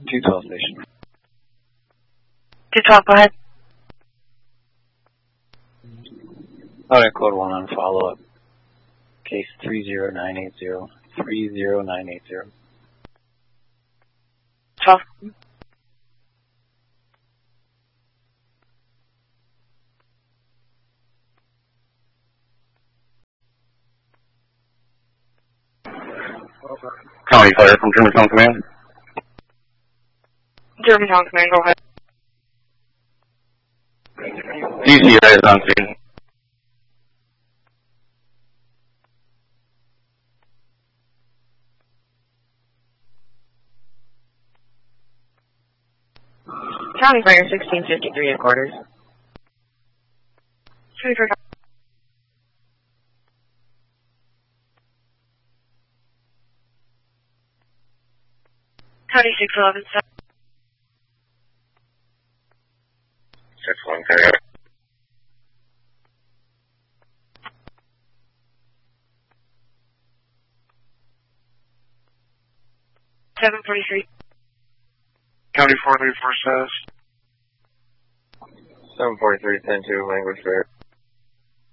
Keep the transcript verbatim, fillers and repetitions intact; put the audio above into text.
two twelve station. two twelve, go ahead. Alright, code one on follow-up. Case three zero nine eight zero. three zero nine eight zero. twelve. County Fire from Germantown Command. Germantown Command, go ahead. D C is on scene. County Fire sixteen fifty-three at quarters. twenty-four. County six eleven seven. six one zero. seven forty-three. County four three four says. seven forty-three ten two, language fair.